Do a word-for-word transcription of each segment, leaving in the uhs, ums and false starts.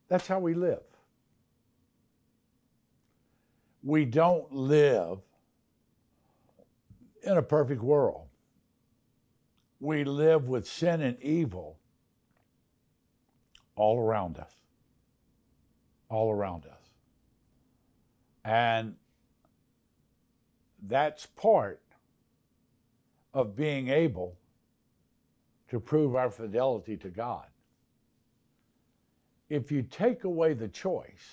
That's how we live. We don't live in a perfect world. We live with sin and evil all around us, all around us. And that's part of being able to prove our fidelity to God. If you take away the choice,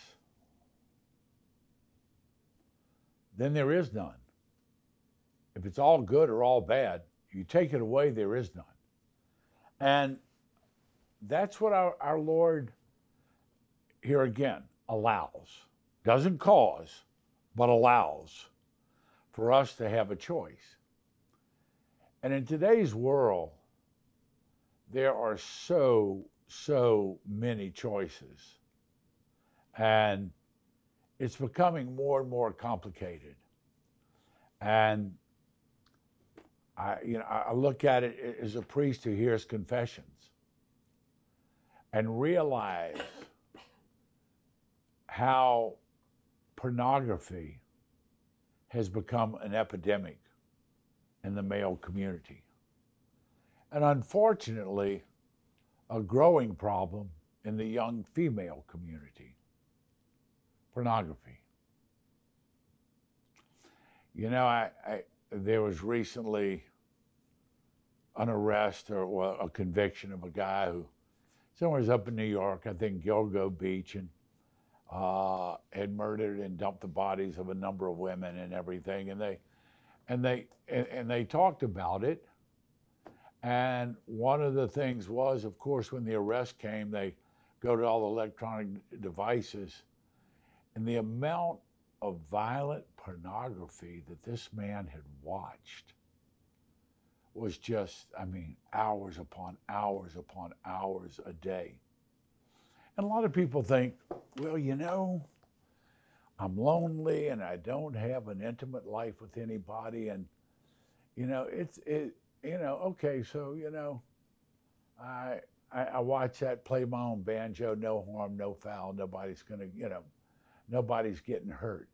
then there is none. If it's all good or all bad, you take it away, there is none. And that's what our, our Lord, here again, allows. Doesn't cause, but allows for us to have a choice. And in today's world, there are so, so many choices. And it's becoming more and more complicated. And I, you know, I look at it as a priest who hears confessions and realize how pornography has become an epidemic in the male community. And unfortunately, a growing problem in the young female community. Pornography. You know, I, I there was recently an arrest or well, a conviction of a guy who somewhere's up in New York, I think Gilgo Beach, and uh, had murdered and dumped the bodies of a number of women and everything. And they and they and, and they talked about it. And one of the things was, of course, when the arrest came, they go to all the electronic devices, and the amount of violent pornography that this man had watched was just, I mean, hours upon hours upon hours a day. And a lot of people think, well, you know, I'm lonely and I don't have an intimate life with anybody. And, you know, it's, it, you know, okay, so, you know, I, I, I watch that, play my own banjo, no harm, no foul, nobody's gonna, you know, nobody's getting hurt.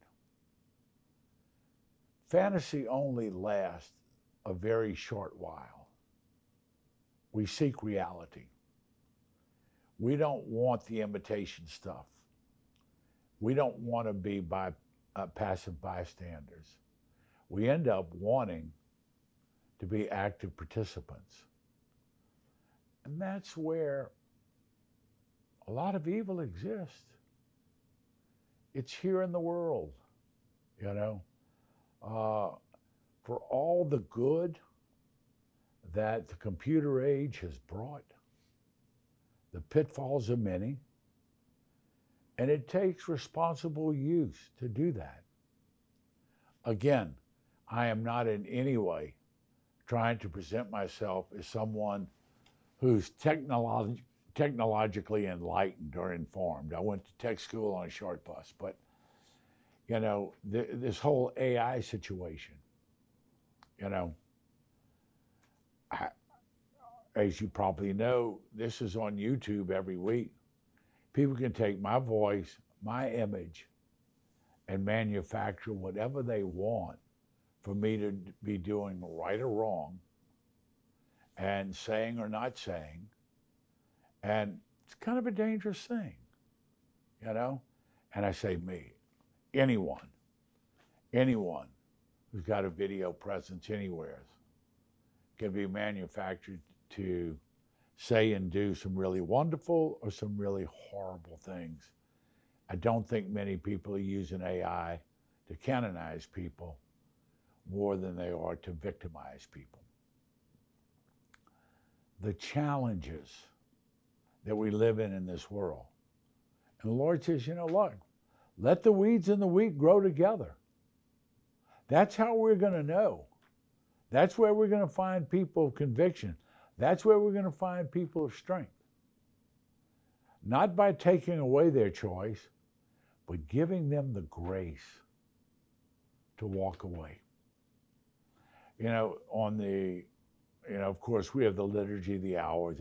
Fantasy only lasts a very short while. We seek reality. We don't want the imitation stuff. We don't want to be by, uh, passive bystanders. We end up wanting to be active participants. And that's where a lot of evil exists. It's here in the world, you know. Uh, for all the good that the computer age has brought, the pitfalls are many, and it takes responsible use to do that. Again, I am not in any way trying to present myself as someone who's technolo- technologically enlightened or informed. I went to tech school on a short bus, but you know, th- this whole A I situation, you know, I, as you probably know, this is on YouTube every week. People can take my voice, my image, and manufacture whatever they want for me to be doing right or wrong, and saying or not saying. And it's kind of a dangerous thing, you know? And I say me, anyone, anyone who's got a video presence anywhere can be manufactured to say and do some really wonderful or some really horrible things. I don't think many people are using A I to canonize people more than they are to victimize people. The challenges that we live in in this world. And the Lord says, you know, Lord, let the weeds and the wheat grow together. That's how we're going to know. That's where we're going to find people of conviction. That's where we're going to find people of strength. Not by taking away their choice, but giving them the grace to walk away. You know, on the, you know, of course, we have the Liturgy of the Hours.